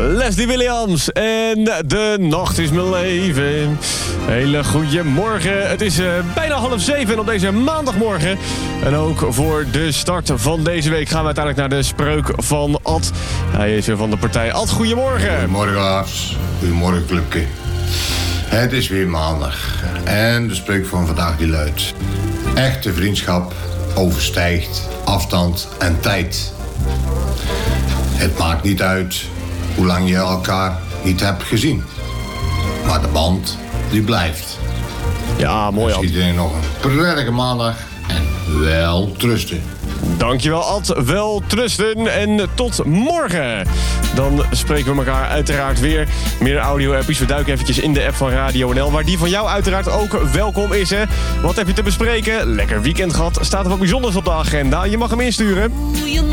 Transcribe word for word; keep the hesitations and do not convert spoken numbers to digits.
Leslie Williams en De Nacht is mijn leven. Hele goede morgen. Het is uh, bijna half zeven op deze maandagmorgen. En ook voor de start van deze week gaan we uiteindelijk naar de spreuk van Ad. Hij is weer van de partij. Ad, goedemorgen. Goedemorgen, Lars. Goedemorgen, clubje. Het is weer maandag. En de spreuk van vandaag die luidt: echte vriendschap overstijgt afstand en tijd. Het maakt niet uit hoe lang je elkaar niet hebt gezien. Maar de band, die blijft. Ja, mooi, Ad. Dus iedereen nog een prettige maandag en wel trusten. Dankjewel, Ad. Wel trusten en tot morgen. Dan spreken we elkaar uiteraard weer. Meer audio-appies. We duiken eventjes in de app van Radio N L, waar die van jou uiteraard ook welkom is. Hè? Wat heb je te bespreken? Lekker weekend gehad. Staat er wat bijzonders op de agenda? Je mag hem insturen.